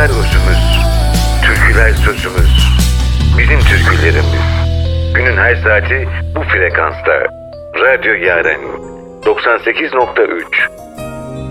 Şarkılar özümüz, türküler sözümüz, bizim türkülerimiz. Günün her saati bu frekansta. Radyo Yaren 98.3